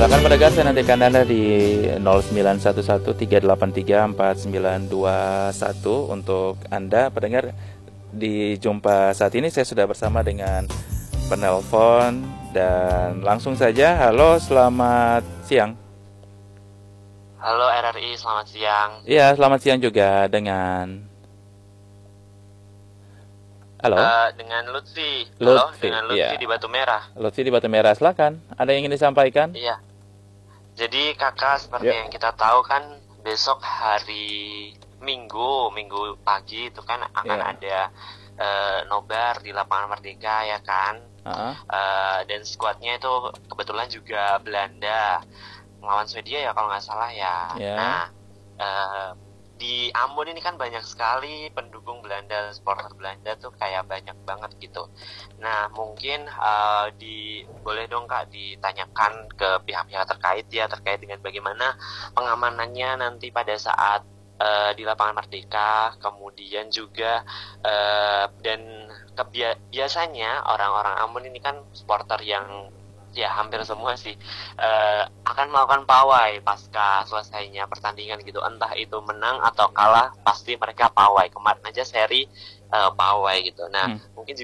Silakan pendengar, saya nantikan Anda di 0911-383-4921 untuk Anda pendengar. Di jumpa saat ini saya sudah bersama dengan penelpon dan langsung saja. Halo, selamat siang. Halo RRI, selamat siang. Iya, selamat siang juga halo, Dengan Lutfi. Halo, Lutfi. dengan Lutfi Iya, di Batu Merah. Lutfi di Batu Merah. Silakan. Ada yang ingin disampaikan? Iya. Jadi kakak seperti Ya. yang kita tahu kan besok hari Minggu, Minggu pagi itu kan akan Ya. ada nobar di Lapangan Merdeka ya kan. Ah, Dan skuadnya itu kebetulan juga Belanda melawan Swedia ya kalau nggak salah ya. ya. Nah, eh, di Ambon ini kan banyak sekali pendukung Belanda, supporter Belanda tuh kayak banyak banget gitu. Nah, mungkin boleh dong Kak ditanyakan ke pihak-pihak terkait ya terkait dengan bagaimana pengamanannya nanti pada saat di Lapangan Merdeka, kemudian juga dan biasanya orang-orang Ambon ini kan supporter yang ya hampir semua sih akan melakukan pawai pasca selesainya pertandingan gitu, entah itu menang atau kalah pasti mereka pawai. Kemarin aja seri pawai gitu. Nah, Hmm. mungkin